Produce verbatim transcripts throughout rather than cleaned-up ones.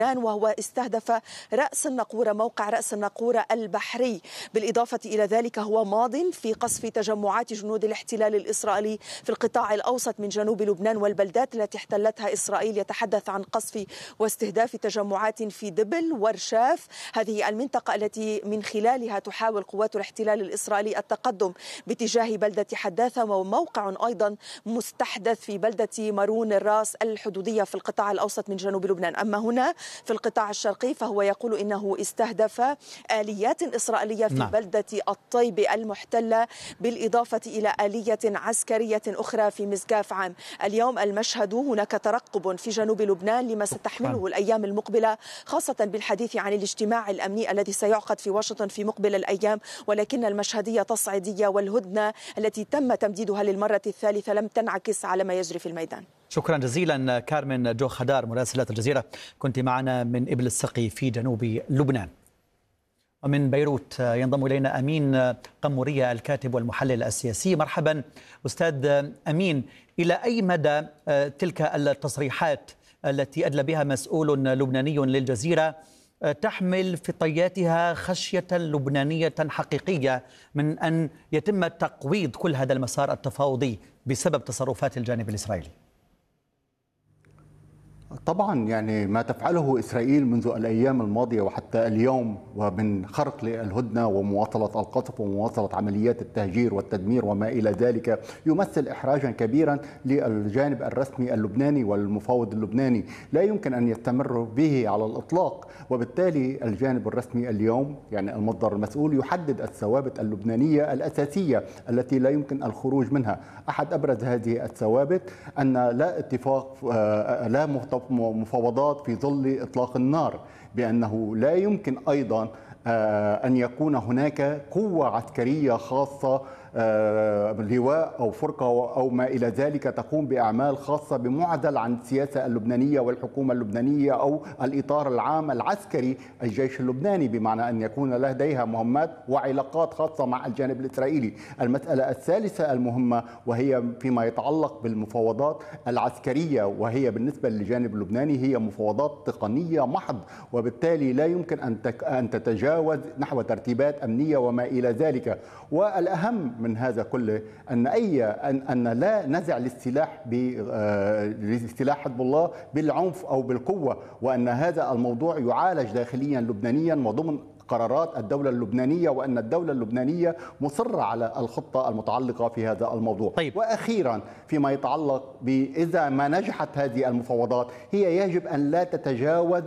وهو استهدف رأس الناقورة، موقع رأس الناقورة البحري. بالإضافة إلى ذلك هو ماض في قصف تجمعات جنود الاحتلال الإسرائيلي في القطاع الأوسط من جنوب لبنان والبلدات التي احتلتها إسرائيل. يتحدث عن قصف واستهداف تجمعات في دبل ورشاف، هذه المنطقة التي من خلالها تحاول قوات الاحتلال الإسرائيلي التقدم باتجاه بلدة حداثة، وموقع أيضا مستحدث في بلدة مارون الراس الحدودية في القطاع الأوسط من جنوب لبنان. أما هنا في القطاع الشرقي فهو يقول إنه استهدف آليات إسرائيلية في نعم. بلدة الطيبة المحتلة، بالإضافة إلى آلية عسكرية أخرى في مسقاف عام. اليوم المشهد هناك ترقب في جنوب لبنان لما ستحمله الأيام المقبلة، خاصة بالحديث عن الاجتماع الأمني الذي سيعقد في واشنطن في مقبل الأيام، ولكن المشهدية تصعيدية والهدنة التي تم تمديدها للمرة الثالثة لم تنعكس على ما يجري في الميدان. شكرا جزيلا كارمن جو خدار مراسلة الجزيرة، كنت معنا من إبل السقي في جنوب لبنان. ومن بيروت ينضم إلينا أمين قمورية الكاتب والمحلل السياسي. مرحبا أستاذ أمين، إلى أي مدى تلك التصريحات التي أدلى بها مسؤول لبناني للجزيرة تحمل في طياتها خشية لبنانية حقيقية من أن يتم تقويض كل هذا المسار التفاوضي بسبب تصرفات الجانب الإسرائيلي؟ طبعا يعني ما تفعله إسرائيل منذ الأيام الماضية وحتى اليوم، ومن خرق للهدنة ومواصلة القصف ومواصلة عمليات التهجير والتدمير وما إلى ذلك، يمثل إحراجا كبيرا للجانب الرسمي اللبناني والمفاوض اللبناني، لا يمكن أن يستمر به على الإطلاق. وبالتالي الجانب الرسمي اليوم يعني المصدر المسؤول يحدد الثوابت اللبنانية الأساسية التي لا يمكن الخروج منها. أحد أبرز هذه الثوابت أن لا اتفاق لا مفاوضات في ظل إطلاق النار، بأنه لا يمكن أيضا أن يكون هناك قوة عسكرية خاصة، لواء أو فرقة أو ما إلى ذلك، تقوم بأعمال خاصة بمعزل عن السياسة اللبنانية والحكومة اللبنانية أو الإطار العام العسكري الجيش اللبناني، بمعنى أن يكون لديها مهمات وعلاقات خاصة مع الجانب الإسرائيلي. المسألة الثالثة المهمة وهي فيما يتعلق بالمفاوضات العسكرية، وهي بالنسبة للجانب اللبناني هي مفاوضات تقنية محض، وبالتالي لا يمكن أن تتجاوز نحو ترتيبات أمنية وما إلى ذلك. والأهم من هذا كله أن أي أن, أن لا نزع للسلاح لسلاح حزب الله بالعنف أو بالقوة، وأن هذا الموضوع يعالج داخليا لبنانيا وضمن قرارات الدولة اللبنانية، وأن الدولة اللبنانية مصرة على الخطة المتعلقة في هذا الموضوع. طيب. وأخيرا فيما يتعلق بإذا ما نجحت هذه المفاوضات، هي يجب أن لا تتجاوز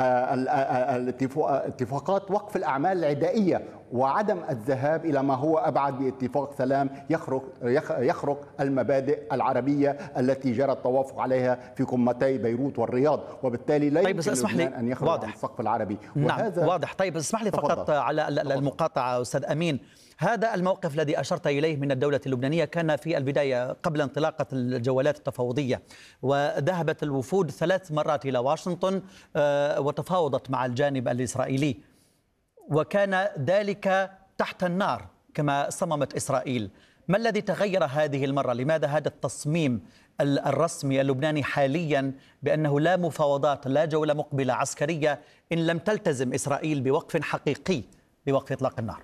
اتفاقات وقف الأعمال العدائية وعدم الذهاب إلى ما هو أبعد باتفاق سلام يخرق يخرق المبادئ العربية التي جرى التوافق عليها في قمتي بيروت والرياض، وبالتالي لا طيب يمكن لبنان أن يخرج واضح. عن السقف العربي. نعم واضح. طيب اسمح لي فقط تفضل. على المقاطعة أستاذ أمين، هذا الموقف الذي أشرت إليه من الدولة اللبنانية كان في البداية قبل انطلاقة الجولات التفاوضية، وذهبت الوفود ثلاث مرات إلى واشنطن وتفاوضت مع الجانب الإسرائيلي، وكان ذلك تحت النار كما صممت إسرائيل. ما الذي تغير هذه المرة؟ لماذا هذا التصميم الرسمي اللبناني حاليا بأنه لا مفاوضات، لا جولة مقبلة عسكرية إن لم تلتزم إسرائيل بوقف حقيقي لوقف إطلاق النار؟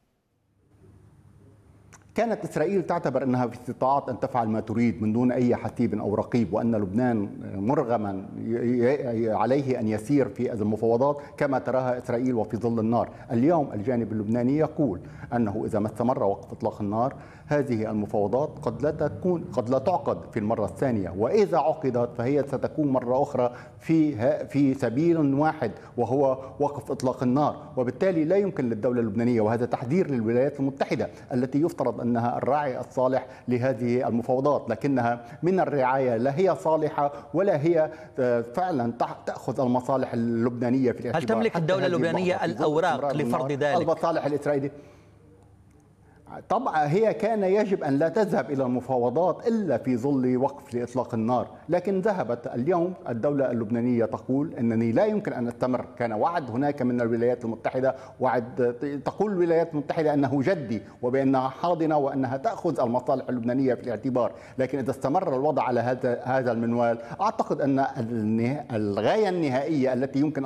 كانت إسرائيل تعتبر أنها في استطاعة أن تفعل ما تريد من دون أي حسيب أو رقيب، وأن لبنان مرغما عليه أن يسير في المفاوضات كما تراها إسرائيل وفي ظل النار. اليوم الجانب اللبناني يقول أنه إذا ما استمر وقف إطلاق النار هذه المفاوضات قد لا تكون قد لا تعقد في المرة الثانية، وإذا عقدت فهي ستكون مرة أخرى في في سبيل واحد وهو وقف إطلاق النار. وبالتالي لا يمكن للدولة اللبنانية، وهذا تحذير للولايات المتحدة التي يفترض أنها الراعي الصالح لهذه المفاوضات، لكنها من الرعاية لا هي صالحة ولا هي فعلا تأخذ المصالح اللبنانية في الاعتبار. هل تملك الدولة اللبنانية الأوراق لفرض ذلك؟ المصالح الإسرائيلية طبعا هي كان يجب أن لا تذهب إلى المفاوضات إلا في ظل وقف لإطلاق النار، لكن ذهبت. اليوم الدولة اللبنانية تقول أنني لا يمكن أن أستمر. كان وعد هناك من الولايات المتحدة، وعد تقول الولايات المتحدة أنه جدي وبأنها حاضنة وأنها تأخذ المصالح اللبنانية في الاعتبار، لكن إذا استمر الوضع على هذا هذا المنوال أعتقد أن الغاية النهائية التي يمكن